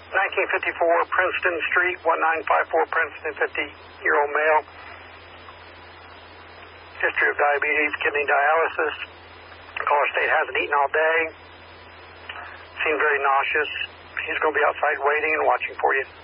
1954 Princeton Street, 1954 Princeton, 50-year-old male. History of diabetes, kidney dialysis. Caller state hasn't eaten all day. Seems very nauseous. He's going to be outside waiting and watching for you.